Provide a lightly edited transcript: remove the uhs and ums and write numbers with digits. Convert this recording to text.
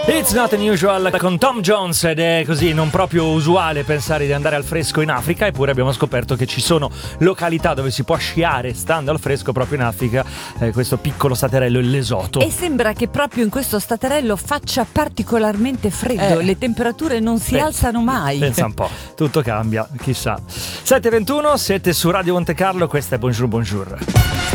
It's not unusual con Tom Jones, ed è così non proprio usuale pensare di andare al fresco in Africa, eppure abbiamo scoperto che ci sono località dove si può sciare stando al fresco proprio in Africa, questo piccolo staterello, il Lesotho. E sembra che proprio in questo staterello faccia particolarmente freddo, le temperature non si alzano mai. Pensa un po', tutto cambia, chissà. 7:21, siete su Radio Monte Carlo, questa è Bonjour Bonjour.